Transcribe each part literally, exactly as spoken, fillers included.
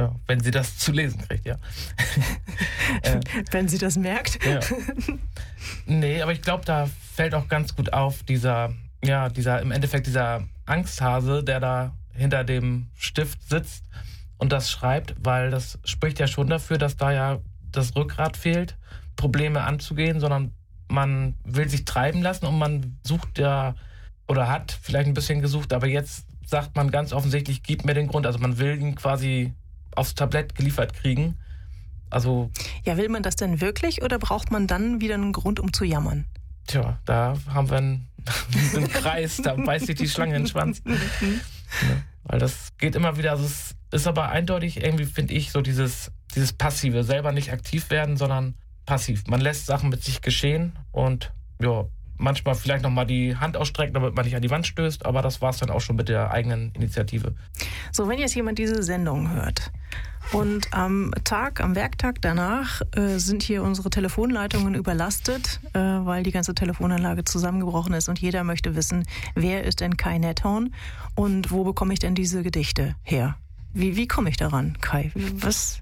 Ja, wenn sie das zu lesen kriegt, ja. äh, wenn sie das merkt. Ja. Nee, aber ich glaube, da fällt auch ganz gut auf dieser, ja, dieser, im Endeffekt dieser Angsthase, der da hinter dem Stift sitzt und das schreibt, weil das spricht ja schon dafür, dass da ja das Rückgrat fehlt, Probleme anzugehen, sondern man will sich treiben lassen und man sucht ja oder hat vielleicht ein bisschen gesucht, aber jetzt sagt man ganz offensichtlich, gib mir den Grund. Also man will ihn quasi aufs Tablett geliefert kriegen. Also ja, will man das denn wirklich oder braucht man dann wieder einen Grund, um zu jammern? Tja, da haben wir einen, einen Kreis, da beißt sich die Schlange in den Schwanz. Ja, weil das geht immer wieder, also es ist aber eindeutig irgendwie, finde ich, so dieses, dieses Passive, selber nicht aktiv werden, sondern passiv. Man lässt Sachen mit sich geschehen und ja, manchmal vielleicht nochmal die Hand ausstrecken, damit man nicht an die Wand stößt, aber das war es dann auch schon mit der eigenen Initiative. So, wenn jetzt jemand diese Sendung hört und am Tag, am Werktag danach äh, sind hier unsere Telefonleitungen überlastet, äh, weil die ganze Telefonanlage zusammengebrochen ist und jeder möchte wissen, wer ist denn Kai Nethorn und wo bekomme ich denn diese Gedichte her? Wie, wie komme ich daran, Kai? Was...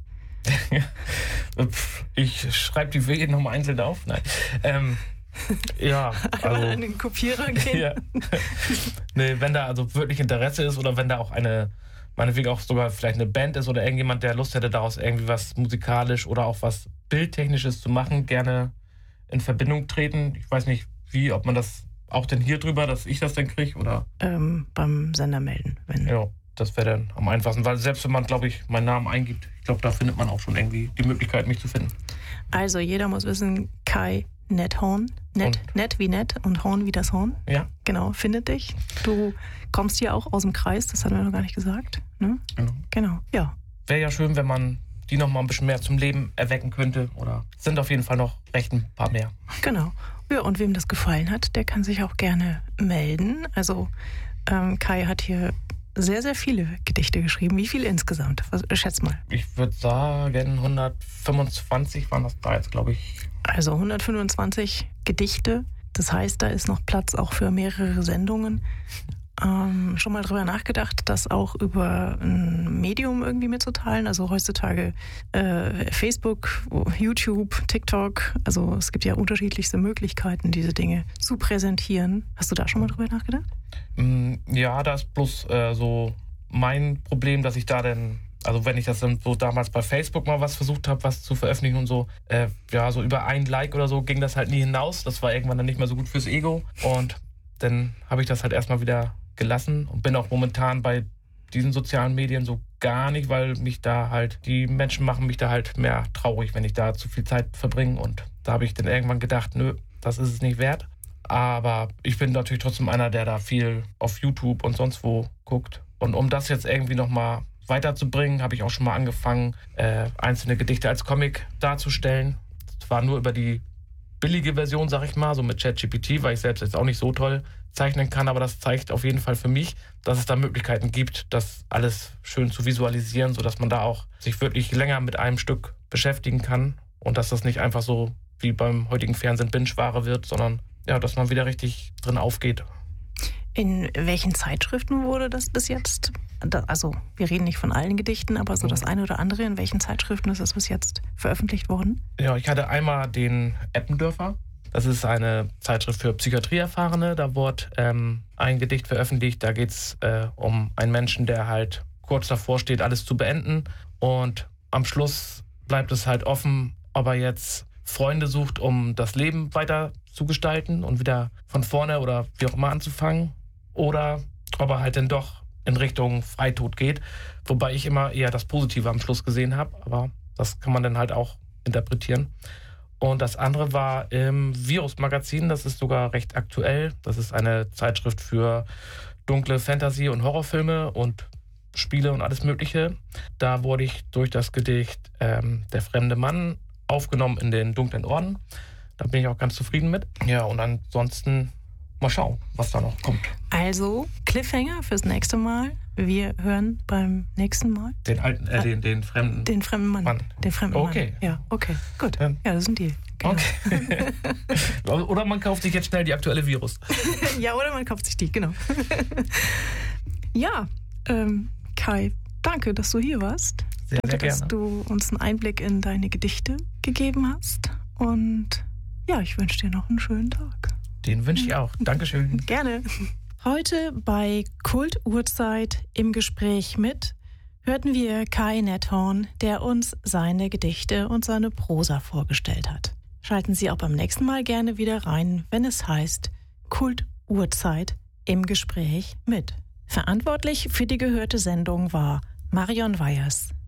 Ich schreibe die Wege nochmal einzeln auf. Nein. Ähm, ja, also, einmal an den Kopierer gehen. Ja. Nee, wenn da also wirklich Interesse ist oder wenn da auch eine, meinetwegen auch sogar vielleicht eine Band ist oder irgendjemand, der Lust hätte, daraus irgendwie was musikalisch oder auch was Bildtechnisches zu machen, gerne in Verbindung treten. Ich weiß nicht, wie, ob man das auch denn hier drüber, dass ich das denn kriege oder? Ähm, beim Sender melden. Wenn ja. Das wäre dann am einfachsten, weil selbst wenn man, glaube ich, meinen Namen eingibt, ich glaube, da findet man auch schon irgendwie die Möglichkeit, mich zu finden. Also jeder muss wissen, Kai Nethorn, Net, Net wie Net und Horn wie das Horn. Ja. Genau, findet dich. Du kommst hier auch aus dem Kreis, das hatten wir noch gar nicht gesagt. Ne? Genau. Genau, ja. Wäre ja schön, wenn man die noch mal ein bisschen mehr zum Leben erwecken könnte oder sind auf jeden Fall noch recht ein paar mehr. Genau. Ja, und wem das gefallen hat, der kann sich auch gerne melden. Also ähm, Kai hat hier sehr, sehr viele Gedichte geschrieben. Wie viele insgesamt? Was, schätz mal. Ich würde sagen, hundertfünfundzwanzig waren das da jetzt, glaube ich. Also hundertfünfundzwanzig Gedichte. Das heißt, da ist noch Platz auch für mehrere Sendungen. Ähm, schon mal drüber nachgedacht, das auch über ein Medium irgendwie mitzuteilen? Also heutzutage äh, Facebook, YouTube, TikTok. Also es gibt ja unterschiedlichste Möglichkeiten, diese Dinge zu präsentieren. Hast du da schon mal drüber nachgedacht? Ja, da ist bloß äh, so mein Problem, dass ich da dann, also wenn ich das dann so damals bei Facebook mal was versucht habe, was zu veröffentlichen und so, äh, ja, so über ein Like oder so ging das halt nie hinaus. Das war irgendwann dann nicht mehr so gut fürs Ego und dann habe ich das halt erstmal wieder gelassen und bin auch momentan bei diesen sozialen Medien so gar nicht, weil mich da halt, die Menschen machen mich da halt mehr traurig, wenn ich da zu viel Zeit verbringe und da habe ich dann irgendwann gedacht, nö, das ist es nicht wert. Aber ich bin natürlich trotzdem einer, der da viel auf YouTube und sonst wo guckt. Und um das jetzt irgendwie nochmal weiterzubringen, habe ich auch schon mal angefangen, äh, einzelne Gedichte als Comic darzustellen. Zwar nur über die billige Version, sag ich mal, so mit ChatGPT, weil ich selbst jetzt auch nicht so toll zeichnen kann, aber das zeigt auf jeden Fall für mich, dass es da Möglichkeiten gibt, das alles schön zu visualisieren, sodass man da auch sich wirklich länger mit einem Stück beschäftigen kann und dass das nicht einfach so wie beim heutigen Fernsehen Binge-Ware wird, sondern ja, dass man wieder richtig drin aufgeht. In welchen Zeitschriften wurde das bis jetzt? Also, wir reden nicht von allen Gedichten, aber so das eine oder andere. In welchen Zeitschriften ist das bis jetzt veröffentlicht worden? Ja, ich hatte einmal den Eppendörfer. Das ist eine Zeitschrift für Psychiatrieerfahrene. Da wurde ähm, ein Gedicht veröffentlicht. Da geht es äh, um einen Menschen, der halt kurz davor steht, alles zu beenden. Und am Schluss bleibt es halt offen, ob er jetzt Freunde sucht, um das Leben weiter zu gestalten und wieder von vorne oder wie auch immer anzufangen. Oder ob er halt dann doch in Richtung Freitod geht. Wobei ich immer eher das Positive am Schluss gesehen habe. Aber das kann man dann halt auch interpretieren. Und das andere war im Virus-Magazin. Das ist sogar recht aktuell. Das ist eine Zeitschrift für dunkle Fantasy- und Horrorfilme und Spiele und alles Mögliche. Da wurde ich durch das Gedicht ähm, Der fremde Mann aufgenommen in den dunklen Orden. Da bin ich auch ganz zufrieden mit. Ja, und ansonsten mal schauen, was da noch kommt. Also, Cliffhanger fürs nächste Mal. Wir hören beim nächsten Mal. Den alten, äh, den, den fremden Den fremden Mann. Mann. Den fremden okay. Mann. Ja, okay, gut. Ja, ja das sind die. Genau. Okay. Oder man kauft sich jetzt schnell die aktuelle Virus. Ja, oder man kauft sich die, genau. Ja, ähm, Kai, danke, dass du hier warst. Sehr, Danke, sehr dass gerne. du uns einen Einblick in deine Gedichte gegeben hast. Und ja, ich wünsche dir noch einen schönen Tag. Den wünsche ich auch. Dankeschön. Gerne. Heute bei Kulturzeit im Gespräch mit hörten wir Kai Netthorn, der uns seine Gedichte und seine Prosa vorgestellt hat. Schalten Sie auch beim nächsten Mal gerne wieder rein, wenn es heißt Kulturzeit im Gespräch mit. Verantwortlich für die gehörte Sendung war Marion Weyers.